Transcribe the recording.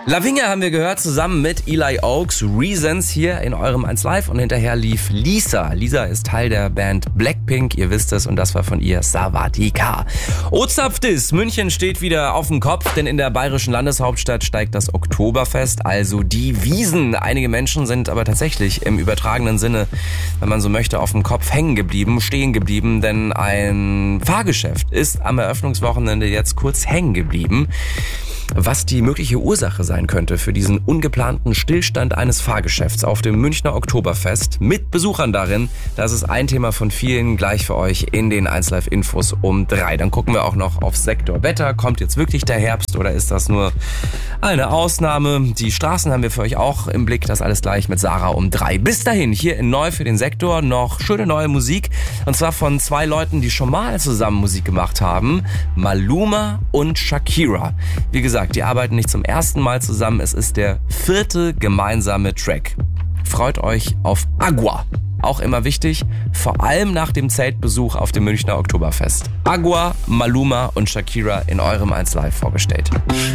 Lavinia haben wir gehört, zusammen mit Eli Oaks, Reasons hier in eurem 1 Live und hinterher lief Lisa. Lisa ist Teil der Band Blackpink, ihr wisst es, und das war von ihr Sawadika. Ozapftis, München steht wieder auf dem Kopf, denn in der bayerischen Landeshauptstadt steigt das Oktoberfest, also die Wiesn. Einige Menschen sind aber tatsächlich im übertragenen Sinne, wenn man so möchte, auf dem Kopf hängen geblieben, stehen geblieben, denn ein Fahrgeschäft ist am Eröffnungswochenende jetzt kurz hängen geblieben. Was die mögliche Ursache sein könnte für diesen ungeplanten Stillstand eines Fahrgeschäfts auf dem Münchner Oktoberfest mit Besuchern darin, das ist ein Thema von vielen gleich für euch in den 1 Live Infos um 3. Dann gucken wir auch noch aufs Sektor Wetter. Kommt jetzt wirklich der Herbst oder ist das nur eine Ausnahme? Die Straßen haben wir für euch auch im Blick. Das alles gleich mit Sarah um 3. Bis dahin, hier in Neu für den Sektor noch schöne neue Musik. Und zwar von 2 Leuten, die schon mal zusammen Musik gemacht haben. Maluma und Shakira. Wie gesagt, die arbeiten nicht zum ersten Mal zusammen. Es ist der 4. gemeinsame Track. Freut euch auf Agua. Auch immer wichtig, vor allem nach dem Zeltbesuch auf dem Münchner Oktoberfest. Agua, Maluma und Shakira in eurem 1 Live vorgestellt.